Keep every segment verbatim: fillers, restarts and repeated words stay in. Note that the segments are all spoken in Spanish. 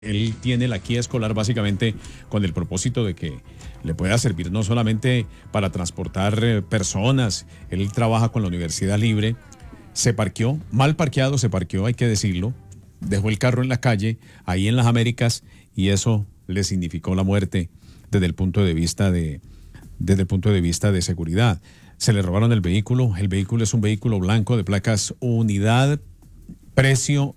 Él tiene la guía escolar básicamente con el propósito de que le pueda servir no solamente para transportar eh, personas, él trabaja con la Universidad Libre, se parqueó, mal parqueado se parqueó, hay que decirlo, dejó el carro en la calle, ahí en las Américas, y eso le significó la muerte desde el punto de vista de, desde el punto de vista de seguridad. Se le robaron el vehículo, el vehículo es un vehículo blanco de placas unidad, precio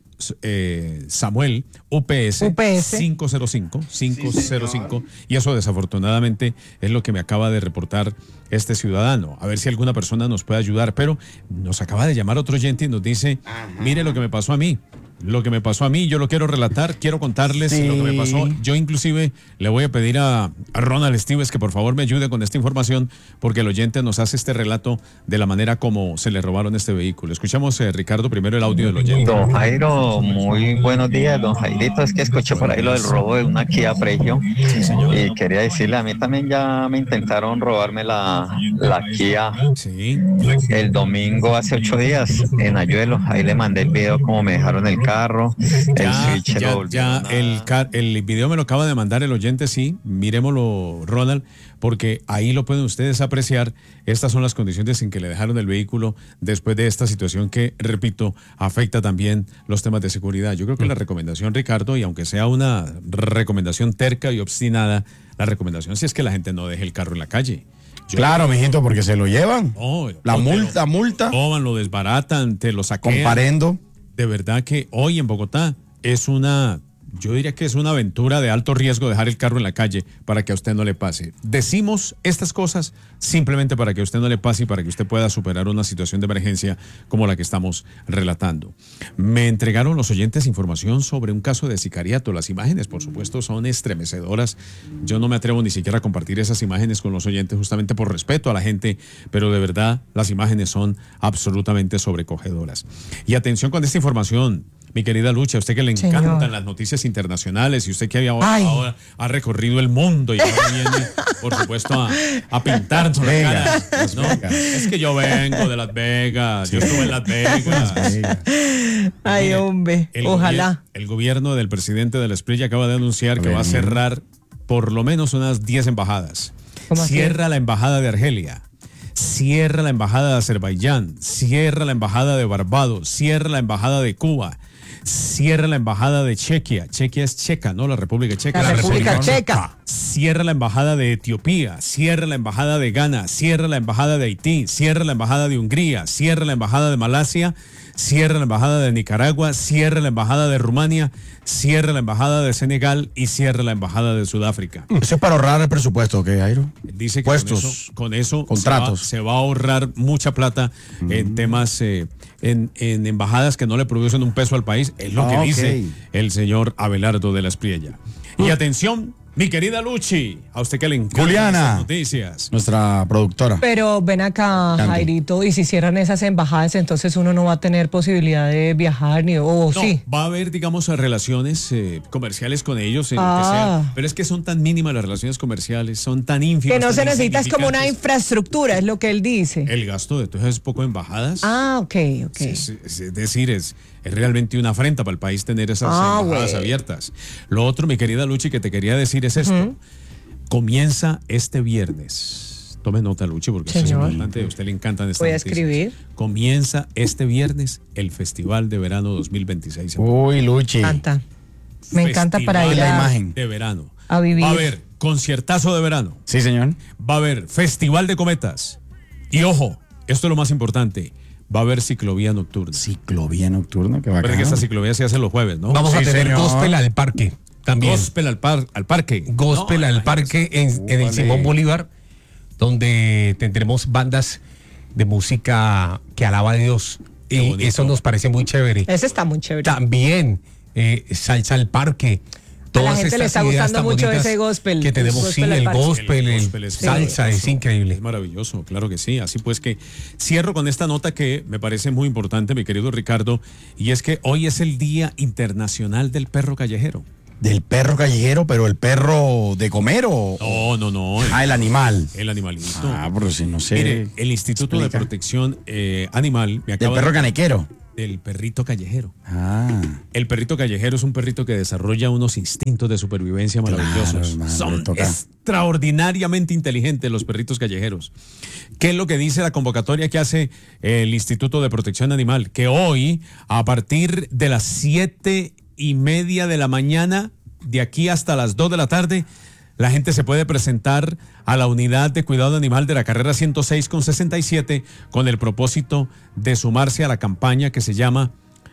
Eh, Samuel, U P S, U P S. cinco cero cinco, cinco cero cinco, sí, y eso desafortunadamente es lo que me acaba de reportar este ciudadano. A ver si alguna persona nos puede ayudar, pero nos acaba de llamar otro oyente y nos dice, ajá, mire lo que me pasó a mí. Lo que me pasó a mí, yo lo quiero relatar, quiero contarles sí. lo que me pasó. Yo inclusive le voy a pedir a, a Ronald Esteves que por favor me ayude con esta información, porque el oyente nos hace este relato de la manera como se le robaron este vehículo. Escuchamos, eh, Ricardo, primero el audio del oyente. Don Jairo, muy buenos días, don Jairito. Es que escuché por ahí lo del robo de una Kia Pregio, sí, señor. Y quería decirle, a mí también ya me intentaron robarme la, la Kia sí. el domingo hace ocho días en Ayuelo. Ahí le mandé el video como me dejaron el carro, ya, el switch ya, ya el, el video me lo acaba de mandar el oyente, sí, miremoslo, Ronald, porque ahí lo pueden ustedes apreciar. Estas son las condiciones en que le dejaron el vehículo después de esta situación que, repito, afecta también los temas de seguridad. Yo creo que la recomendación, Ricardo, y aunque sea una recomendación terca y obstinada, la recomendación sí es que la gente no deje el carro en la calle. Yo claro, mijito, porque se lo llevan. No, la multa, lo, multa. Toman, lo desbaratan, te lo saquean. Comparendo. De verdad que hoy en Bogotá es una, yo diría que es una aventura de alto riesgo dejar el carro en la calle para que a usted no le pase. Decimos estas cosas simplemente para que a usted no le pase y para que usted pueda superar una situación de emergencia como la que estamos relatando. Me entregaron los oyentes información sobre un caso de sicariato. Las imágenes, por supuesto, son estremecedoras. Yo no me atrevo ni siquiera a compartir esas imágenes con los oyentes justamente por respeto a la gente, pero de verdad las imágenes son absolutamente sobrecogedoras. Y atención con esta información. Mi querida Lucha, a usted que le encantan Señor. las noticias internacionales y usted que ahora, ahora ha recorrido el mundo y ahora viene, por supuesto, a, a pintarnos la cara. ¿No? Es que yo vengo de Las Vegas, sí. yo estuve en Las Vegas. Ay, mire, hombre, el ojalá. Gobier- el gobierno del presidente de la Esprilla acaba de anunciar que va a cerrar por lo menos unas diez embajadas. Cierra la embajada de Argelia. Cierra la embajada de Azerbaiyán, cierra la embajada de Barbados, cierra la embajada de Cuba, cierra la embajada de Chequia. Chequia es Checa, ¿no? La República Checa. La, la República, República Checa. Cierra la embajada de Etiopía, cierra la embajada de Ghana, cierra la embajada de Haití, cierra la embajada de Hungría, cierra la embajada de Malasia, cierra la embajada de Nicaragua, cierra la embajada de Rumania, cierra la embajada de Senegal y cierra la embajada de Sudáfrica. Eso es para ahorrar el presupuesto, ¿ok, Jairo? Dice que Puestos, con eso, con eso contratos. Se, va, se va a ahorrar mucha plata mm. en temas, eh, en, en embajadas que no le producen un peso al país. Es lo ah, que okay. dice el señor Abelardo de la Espriella. Mm. Y atención, mi querida Luchi, a usted que le encantan Juliana, noticias. Nuestra productora. Pero ven acá, Candy. Jairito, y si cierran esas embajadas, entonces uno no va a tener posibilidad de viajar ni o oh, no, sí. Va a haber, digamos, relaciones eh, comerciales con ellos, en ah. lo que sea, pero es que son tan mínimas las relaciones comerciales, son tan ínfimas. Que no se necesita es como una infraestructura, es lo que él dice. El gasto de todo es poco embajadas. Ah, ok, ok. Es, es, es decir, es Es realmente una afrenta para el país tener esas ah, embajadas wey. abiertas. Lo otro, mi querida Luchi, que te quería decir es esto. Uh-huh. Comienza este viernes. Tome nota, Luchi, porque Señor. esto es importante. A usted le encantan estas Voy a noticias. escribir. Comienza este viernes el Festival de Verano dos mil veintiséis. Uy, Luchi. Me encanta. Me Festival encanta para ir a, la imagen. de verano. A vivir. Va a haber conciertazo de verano. Sí, señor. Va a haber Festival de Cometas. Y ojo, esto es lo más importante. Va a haber ciclovía nocturna. Ciclovía nocturna, que va a Pero que esta ciclovía se hace los jueves, ¿no? Vamos sí, a tener señor. gospel al parque también. Gospel al, par, al parque. Gospel no, al parque en, uh, en el vale. Simón Bolívar, donde tendremos bandas de música que alaba a Dios. Y eso nos parece muy chévere. Ese está muy chévere. También eh, salsa al parque. A la gente le está gustando mucho ese gospel. Que tenemos, sí, el gospel, el, gospel, el es salsa, es increíble. Es maravilloso, claro que sí. Así pues que cierro con esta nota que me parece muy importante, mi querido Ricardo, y es que hoy es el Día Internacional del Perro Callejero. Del perro callejero, pero el perro de comer o... No, no, no. El, ah, el animal. El animalito. Ah, pero si no sé. Mire, el Instituto explica. de Protección eh, Animal... Me acaba del perro de, canequero. El perrito callejero. Ah. El perrito callejero es un perrito que desarrolla unos instintos de supervivencia maravillosos. Claro, hermano, Son le toca. extraordinariamente inteligentes los perritos callejeros. ¿Qué es lo que dice la convocatoria que hace el Instituto de Protección Animal? Que hoy, a partir de las siete y media de la mañana, de aquí hasta las dos de la tarde, la gente se puede presentar a la unidad de cuidado animal de la carrera ciento seis con sesenta y siete con el propósito de sumarse a la campaña que se llama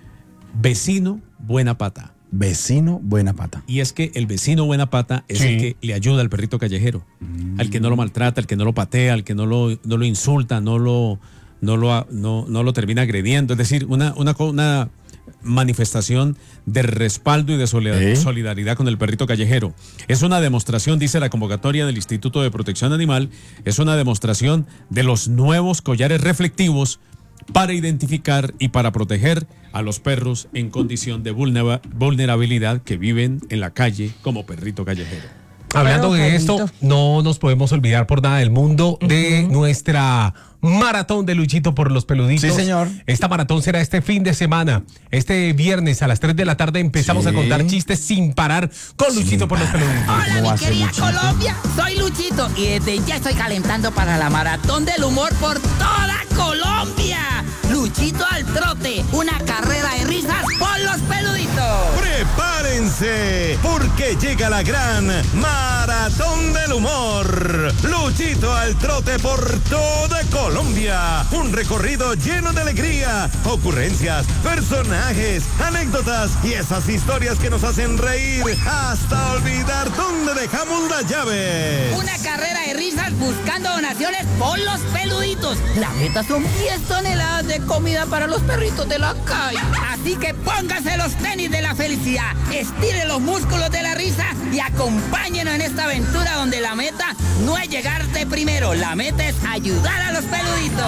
Vecino Buena Pata. Vecino Buena Pata. Y es que el vecino Buena Pata es Sí. el que le ayuda al perrito callejero, mm. al que no lo maltrata, al que no lo patea, al que no lo, no lo insulta, no lo, no, lo, no, no lo termina agrediendo. Es decir, una, una, una manifestación de respaldo y de solidaridad, ¿Eh? solidaridad con el perrito callejero. Es una demostración, dice la convocatoria del Instituto de Protección Animal, es una demostración de los nuevos collares reflectivos para identificar y para proteger a los perros en condición de vulnera- vulnerabilidad que viven en la calle como perrito callejero. Hablando Bueno, de esto, Carlito. no nos podemos olvidar por nada del mundo de nuestra maratón de Luchito por los peluditos. Sí, señor. Esta maratón será este fin de semana. Este viernes a las tres de la tarde empezamos Sí. a contar chistes sin parar con Luchito por los peluditos. ¿Cómo Hola, va a mi ser querida Luchito? Colombia. Soy Luchito y desde ya estoy calentando para la maratón del humor por toda Colombia. Luchito al trote, una carrera de risas por los peluditos. ¡Prepárense! Porque llega la gran Maratón del Humor. Luchito al trote por toda Colombia. Un recorrido lleno de alegría, ocurrencias, personajes, anécdotas y esas historias que nos hacen reír hasta olvidar dónde dejamos las llaves. Una carrera de risas buscando donaciones por los peluditos. La meta son diez toneladas de comida para los perritos de la calle. Así que póngase los tenis de la felicidad, estire los músculos de la risa y acompáñenos en esta aventura donde la meta no es llegar de primero, la meta es ayudar a los peluditos.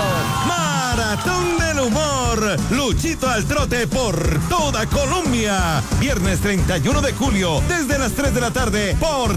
Maratón del Humor. Luchito al trote por toda Colombia. Viernes treinta y uno de julio, desde las tres de la tarde, por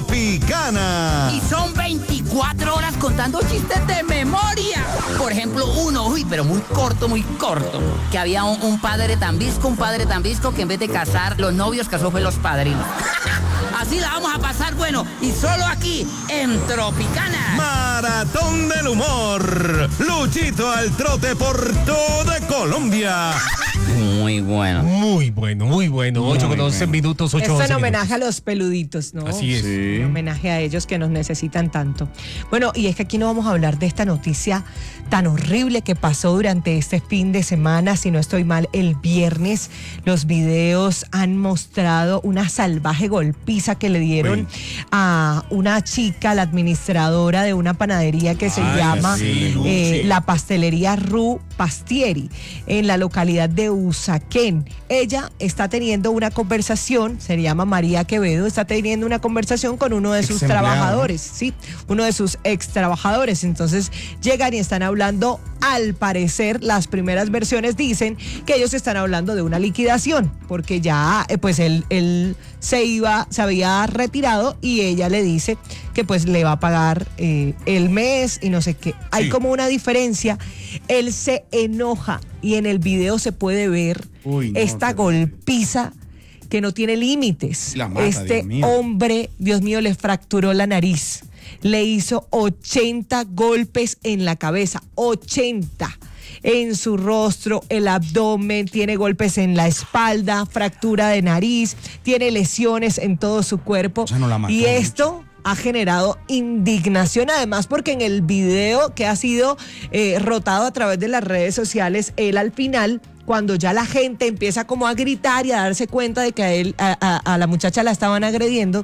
Tropicana. Y son veinticuatro horas contando chistes de memoria. Por ejemplo, uno, uy, pero muy corto, muy corto. Que había un, un padre tan visco, un padre tan visco que en vez de casar los novios, casó fue los padrinos. Así la vamos a pasar, bueno, y solo aquí, en Tropicana. Maratón del Humor. Luchito al trote por toda Colombia. Muy bueno. Muy bueno, muy bueno. ocho con once minutos, ocho Esto en homenaje a los peluditos, ¿no? Así es. En homenaje a ellos que nos necesitan tanto. Bueno, y es que aquí no vamos a hablar de esta noticia tan horrible que pasó durante este fin de semana, si no estoy mal, el viernes. Los videos han mostrado una salvaje golpiza que le dieron Uy. a una chica, la administradora de una panadería que se Ay, llama sí, eh, sí. la pastelería Ru Pastieri, en la localidad de Usaquén. Ella está teniendo una conversación, se llama María Quevedo, está teniendo una conversación con uno de sus Ex empleado, trabajadores, sí, uno de sus ex trabajadores. Entonces llegan y están hablando, al parecer las primeras versiones dicen que ellos están hablando de una liquidación, porque ya eh, pues él, él se iba, se había retirado y ella le dice que pues le va a pagar eh, el mes y no sé qué. Hay Sí. como una diferencia. Él se enoja y en el video se puede ver Uy, no, esta terrible. golpiza que no tiene límites. La mata, este Dios mío. hombre, Dios mío, le fracturó la nariz. Le hizo ochenta golpes en la cabeza, ochenta. En su rostro, el abdomen, tiene golpes en la espalda, fractura de nariz, tiene lesiones en todo su cuerpo. O sea, no la mató y mucho. esto ha generado indignación, además porque en el video que ha sido eh, rotado a través de las redes sociales, él al final, cuando ya la gente empieza como a gritar y a darse cuenta de que a, él, a, a- a la muchacha la estaban agrediendo,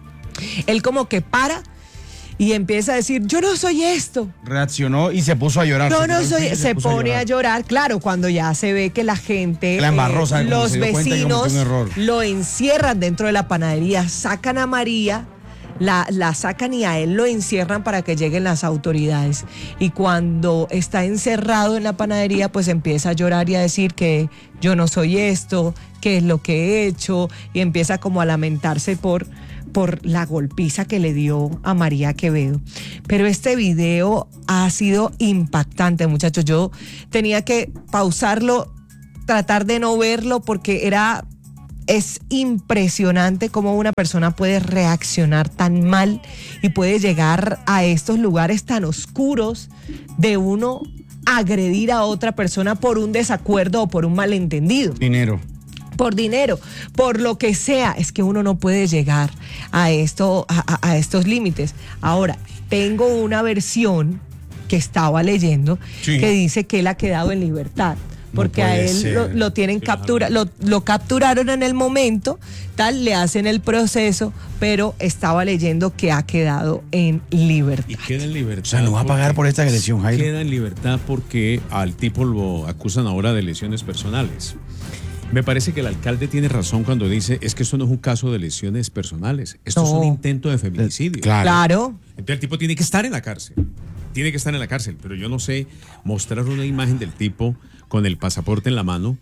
él como que para y empieza a decir, yo no soy esto. Reaccionó y se puso a llorar. No, Se no puso soy, y se puso pone a llorar, claro, cuando ya se ve que la gente, La embarró, ¿sabe? Como los se dio cuenta que vecinos cometió un error. lo encierran dentro de la panadería, sacan a María, la, la sacan y a él lo encierran para que lleguen las autoridades. Y cuando está encerrado en la panadería, pues empieza a llorar y a decir que yo no soy esto, qué es lo que he hecho, y empieza como a lamentarse por por la golpiza que le dio a María Quevedo. Pero este video ha sido impactante, muchachos. Yo tenía que pausarlo tratar de no verlo porque era... Es impresionante cómo una persona puede reaccionar tan mal y puede llegar a estos lugares tan oscuros de uno agredir a otra persona por un desacuerdo o por un malentendido. Dinero. Por dinero, por lo que sea, es que uno no puede llegar a esto, a, a estos límites. Ahora, tengo una versión que estaba leyendo sí. que dice que él ha quedado en libertad. Porque no a él lo, lo tienen captura, lo, lo capturaron en el momento, tal, le hacen el proceso, pero estaba leyendo que ha quedado en libertad. Y queda en libertad. O sea, no va a pagar por esta agresión, Jairo. Queda en libertad porque al tipo lo acusan ahora de lesiones personales. Me parece que el alcalde tiene razón cuando dice, es que esto no es un caso de lesiones personales, esto no. es un intento de feminicidio. Claro. claro. Entonces el tipo tiene que estar en la cárcel. Tiene que estar en la cárcel, pero yo no sé, mostrar una imagen del tipo con el pasaporte en la mano,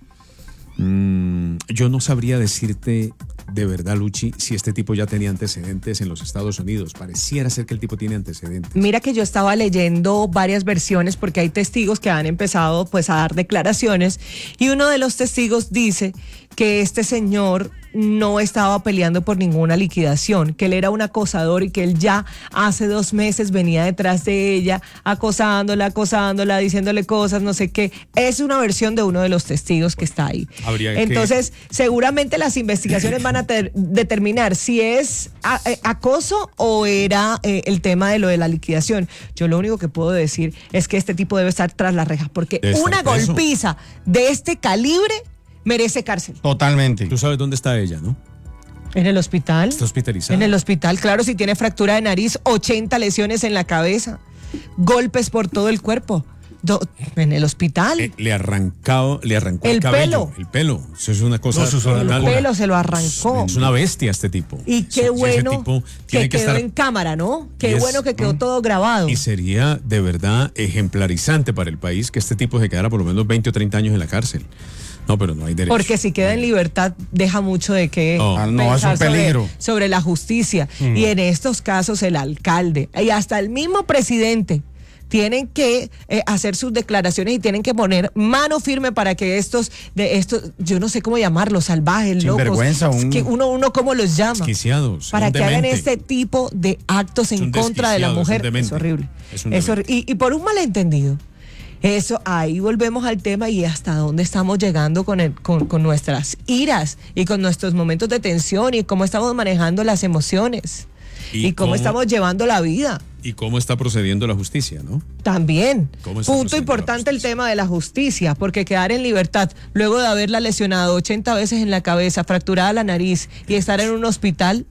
mmm, yo no sabría decirte de verdad, Luchi, si este tipo ya tenía antecedentes en los Estados Unidos. Pareciera ser que el tipo tiene antecedentes. Mira que yo estaba leyendo varias versiones porque hay testigos que han empezado pues a dar declaraciones y uno de los testigos dice que este señor no estaba peleando por ninguna liquidación, que él era un acosador y que él ya hace dos meses venía detrás de ella, acosándola, acosándola, diciéndole cosas, no sé qué. Es una versión de uno de los testigos que está ahí. Habría Entonces, que... seguramente las investigaciones van a ter- determinar si es a- eh, acoso o era eh, el tema de lo de la liquidación. Yo lo único que puedo decir es que este tipo debe estar tras las rejas, porque una preso. golpiza de este calibre merece cárcel. Totalmente. Tú sabes dónde está ella, ¿no? En el hospital. Está hospitalizada. En el hospital, claro, si tiene fractura de nariz, ochenta lesiones en la cabeza, golpes por todo el cuerpo. Do, en el hospital. Le, le, arrancado, le arrancó el, el cabello. Pelo. El pelo. Eso es una cosa. No, eso el pelo una, se lo arrancó. Es una bestia este tipo. Y qué eso, bueno que, que quedó estar, en cámara, ¿no? Qué es, bueno que quedó todo grabado. Y sería de verdad ejemplarizante para el país que este tipo se quedara por lo menos veinte o treinta años en la cárcel. No, pero no hay derecho. Porque si queda en libertad, deja mucho de qué oh. ah, no, es un peligro. Sobre, sobre la justicia. Mm. Y en estos casos, el alcalde y hasta el mismo presidente tienen que eh, hacer sus declaraciones y tienen que poner mano firme para que estos, de estos, yo no sé cómo llamarlos, salvajes, locos, vergüenza, un... que uno, uno cómo los llama, desquiciados, para que demente. hagan este tipo de actos en contra de la mujer. Es, es horrible. Es, es horrible. Y, y por un malentendido. Eso, ahí volvemos al tema y hasta dónde estamos llegando con, el, con, con nuestras iras y con nuestros momentos de tensión y cómo estamos manejando las emociones y, y cómo, cómo estamos llevando la vida. Y cómo está procediendo la justicia, ¿no? También. Punto importante el tema de la justicia, porque quedar en libertad luego de haberla lesionado ochenta veces en la cabeza, fracturada la nariz y estar en un hospital,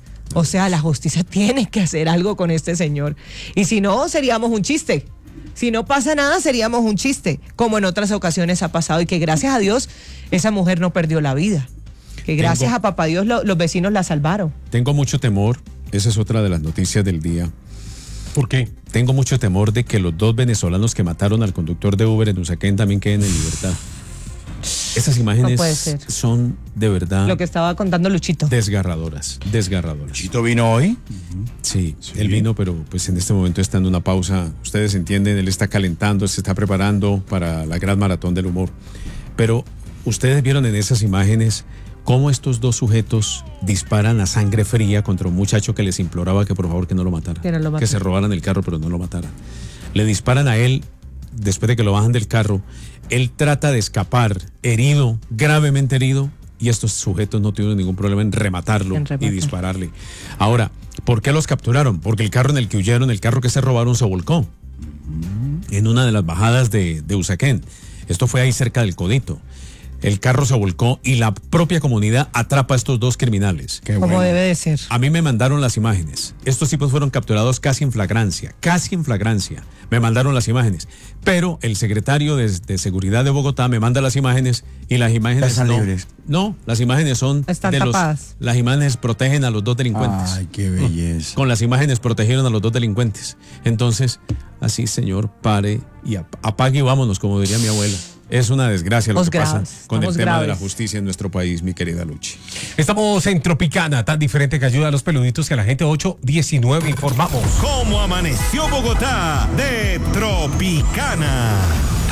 o sea, la justicia tiene que hacer algo con este señor. Y si no, seríamos un chiste. Si no pasa nada, seríamos un chiste, como en otras ocasiones ha pasado, y que gracias a Dios esa mujer no perdió la vida. Que gracias tengo, a papá Dios lo, los vecinos la salvaron. Tengo mucho temor, esa es otra de las noticias del día. ¿Por qué? Tengo mucho temor de que los dos venezolanos que mataron al conductor de Uber en Usaquén también queden en libertad. Esas imágenes no puede ser. Son de verdad lo que estaba contando Luchito. Desgarradoras, desgarradoras. ¿Luchito vino hoy? Uh-huh. Sí, sí, él vino, pero pues en este momento está en una pausa. Ustedes entienden, él está calentando, se está preparando para la gran maratón del humor. Pero ustedes vieron en esas imágenes cómo estos dos sujetos disparan a sangre fría contra un muchacho que les imploraba que por favor que no lo matara. Que, no lo que se robaran el carro pero no lo mataran. Le disparan a él después de que lo bajan del carro. Él trata de escapar, herido, gravemente herido, y estos sujetos no tuvieron ningún problema en rematarlo en y dispararle. Ahora, ¿por qué los capturaron? Porque el carro en el que huyeron, el carro que se robaron, se volcó en una de las bajadas de, de Usaquén. Esto fue ahí cerca del Codito. El carro se volcó y la propia comunidad atrapa a estos dos criminales. Qué Como bueno. debe de ser. A mí me mandaron las imágenes. Estos tipos fueron capturados casi en flagrancia, casi en flagrancia. Me mandaron las imágenes. Pero el secretario de, de Seguridad de Bogotá me manda las imágenes y las imágenes ¿Están no, libres? No, las imágenes son Están de tapadas. los, las imágenes protegen a los dos delincuentes. Ay, qué belleza. Con las imágenes protegieron a los dos delincuentes. Entonces, así señor, pare y apague y vámonos, como diría mi abuela. Es una desgracia lo Os que graves, pasa con el tema graves. de la justicia en nuestro país, mi querida Luchi. Estamos en Tropicana, tan diferente que ayuda a los peluditos que a la gente. Ocho diecinueve, informamos. ¿Cómo amaneció Bogotá? De Tropicana.